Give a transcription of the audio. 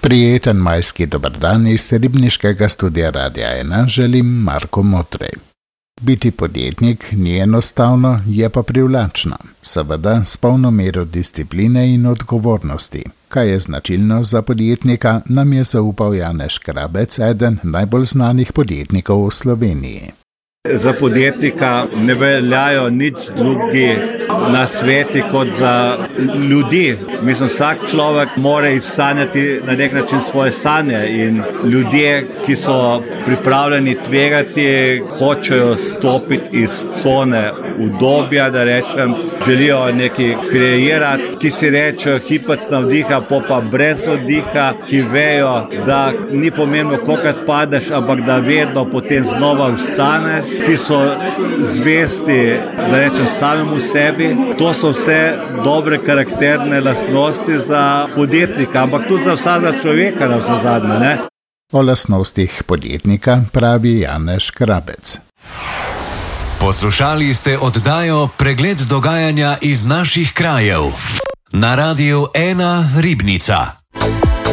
Prijeten majski dober dan iz ribniškega studia Radia 1 želim Marko Motrej. Biti podjetnik ni enostavno, je pa privlačno. Seveda s polno mero discipline in odgovornosti. Kaj je značilno za podjetnika, nam je zaupal Janez Škrabec, eden najbolj znanih podjetnikov v Sloveniji. Za podjetnika ne veljajo nič drugi nasveti kot za ljudi. Mislim, vsak človek mora izsanjati na nek način svoje sanje in ljudje, ki so pripravljeni tvegati, hočejo stopiti iz cone udobja, da rečem, želijo nekaj kreirati, ki si rečejo hipec navdiha, pa brez oddiha, ki vejo, da ni pomembno, kolikrat padeš, ampak da vedno potem znova vstaneš, ki so zvesti, da rečem, samemu sebi. To so vse dobre karakterne lastnosti za podjetnika, ampak tudi za vsakega človeka na vse zadnje, ne? O lastnostih podjetnika pravi Janez Škrabec. Poslušali ste oddajo Pregled dogajanja iz naših krajev na Radiu 1 Ribnica.